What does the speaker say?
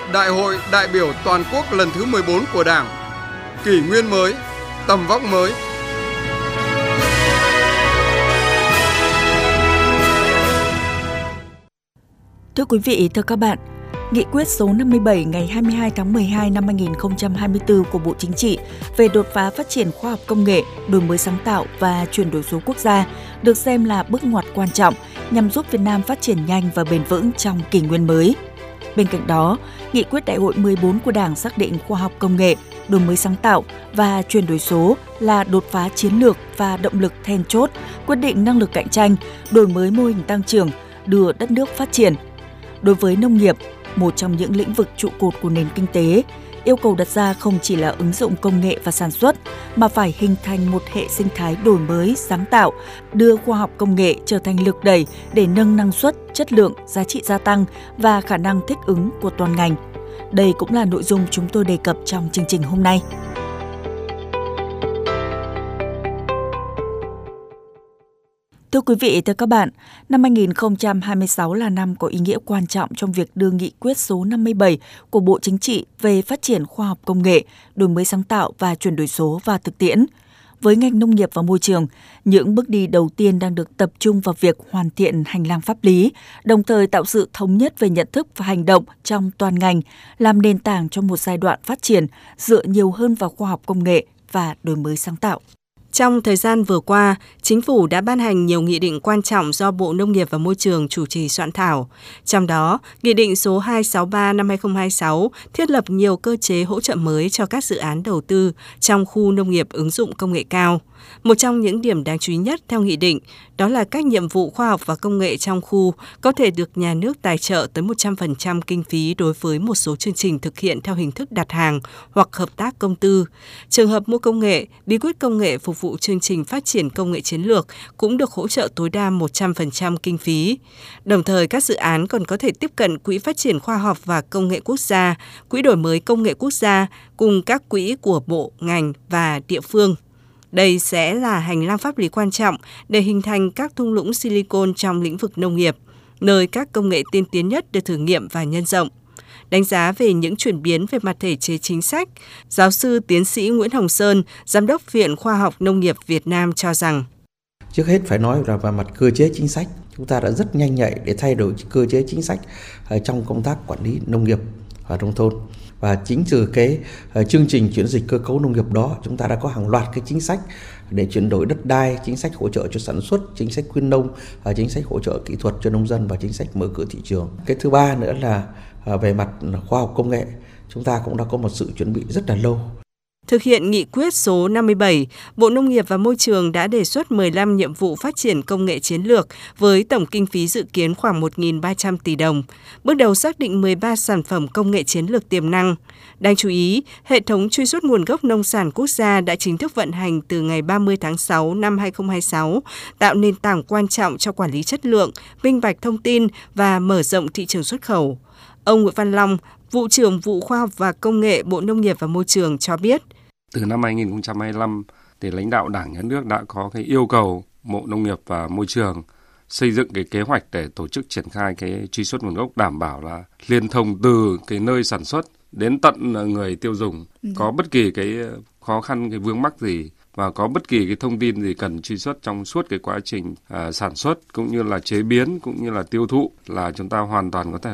Đại hội đại biểu toàn quốc lần thứ 14 của Đảng. Kỷ nguyên mới, tầm vóc mới. Thưa quý vị, thưa các bạn, Nghị quyết số 57 ngày 22 tháng 12 năm 2024 của Bộ Chính trị về đột phá phát triển khoa học công nghệ, đổi mới sáng tạo và chuyển đổi số quốc gia được xem là bước ngoặt quan trọng nhằm giúp Việt Nam phát triển nhanh và bền vững trong kỷ nguyên mới. Bên cạnh đó, Nghị quyết Đại hội 14 của Đảng xác định khoa học công nghệ, đổi mới sáng tạo và chuyển đổi số là đột phá chiến lược và động lực then chốt, quyết định năng lực cạnh tranh, đổi mới mô hình tăng trưởng, đưa đất nước phát triển. Đối với nông nghiệp, một trong những lĩnh vực trụ cột của nền kinh tế, yêu cầu đặt ra không chỉ là ứng dụng công nghệ và sản xuất, mà phải hình thành một hệ sinh thái đổi mới, sáng tạo, đưa khoa học công nghệ trở thành lực đẩy để nâng năng suất, chất lượng, giá trị gia tăng và khả năng thích ứng của toàn ngành. Đây cũng là nội dung chúng tôi đề cập trong chương trình hôm nay. Thưa quý vị, thưa các bạn, năm 2026 là năm có ý nghĩa quan trọng trong việc đưa nghị quyết số 57 của Bộ Chính trị về phát triển khoa học công nghệ, đổi mới sáng tạo và chuyển đổi số vào thực tiễn. Với ngành nông nghiệp và môi trường, những bước đi đầu tiên đang được tập trung vào việc hoàn thiện hành lang pháp lý, đồng thời tạo sự thống nhất về nhận thức và hành động trong toàn ngành, làm nền tảng cho một giai đoạn phát triển dựa nhiều hơn vào khoa học công nghệ và đổi mới sáng tạo. Trong thời gian vừa qua, Chính phủ đã ban hành nhiều nghị định quan trọng do Bộ Nông nghiệp và Môi trường chủ trì soạn thảo. Trong đó, Nghị định số 263 năm 2026 thiết lập nhiều cơ chế hỗ trợ mới cho các dự án đầu tư trong khu nông nghiệp ứng dụng công nghệ cao. Một trong những điểm đáng chú ý nhất theo nghị định, đó là các nhiệm vụ khoa học và công nghệ trong khu có thể được nhà nước tài trợ tới 100% kinh phí đối với một số chương trình thực hiện theo hình thức đặt hàng hoặc hợp tác công tư. Trường hợp mua công nghệ, bí quyết công nghệ phục vụ chương trình phát triển công nghệ chiến lược cũng được hỗ trợ tối đa 100% kinh phí. Đồng thời, các dự án còn có thể tiếp cận Quỹ phát triển khoa học và công nghệ quốc gia, Quỹ đổi mới công nghệ quốc gia cùng các quỹ của bộ, ngành và địa phương. Đây sẽ là hành lang pháp lý quan trọng để hình thành các thung lũng silicon trong lĩnh vực nông nghiệp, nơi các công nghệ tiên tiến nhất được thử nghiệm và nhân rộng. Đánh giá về những chuyển biến về mặt thể chế chính sách, giáo sư tiến sĩ Nguyễn Hồng Sơn, Giám đốc Viện Khoa học Nông nghiệp Việt Nam cho rằng trước hết phải nói là về mặt cơ chế chính sách, chúng ta đã rất nhanh nhạy để thay đổi cơ chế chính sách trong công tác quản lý nông nghiệp và nông thôn. Và chính từ cái chương trình chuyển dịch cơ cấu nông nghiệp đó, chúng ta đã có hàng loạt cái chính sách để chuyển đổi đất đai, chính sách hỗ trợ cho sản xuất, chính sách khuyến nông, chính sách hỗ trợ kỹ thuật cho nông dân và chính sách mở cửa thị trường. Cái thứ ba nữa là về mặt khoa học công nghệ, chúng ta cũng đã có một sự chuẩn bị rất là lâu. Thực hiện nghị quyết số 57, Bộ Nông nghiệp và Môi trường đã đề xuất 15 nhiệm vụ phát triển công nghệ chiến lược với tổng kinh phí dự kiến khoảng 1.300 tỷ đồng. Bước đầu xác định 13 sản phẩm công nghệ chiến lược tiềm năng. Đáng chú ý, hệ thống truy xuất nguồn gốc nông sản quốc gia đã chính thức vận hành từ ngày 30 tháng 6 năm 2026, tạo nền tảng quan trọng cho quản lý chất lượng, minh bạch thông tin và mở rộng thị trường xuất khẩu. Ông Nguyễn Văn Long, Vụ trưởng Vụ Khoa học và Công nghệ Bộ Nông nghiệp và Môi trường cho biết. Từ năm 2025, thì lãnh đạo Đảng, Nhà nước đã có cái yêu cầu Bộ Nông nghiệp và Môi trường xây dựng cái kế hoạch để tổ chức triển khai cái truy xuất nguồn gốc, đảm bảo là liên thông từ cái nơi sản xuất đến tận người tiêu dùng. Có bất kỳ cái khó khăn, cái vướng mắc gì và có bất kỳ cái thông tin gì cần truy xuất trong suốt cái quá trình sản xuất cũng như là chế biến cũng như là tiêu thụ là chúng ta hoàn toàn có thể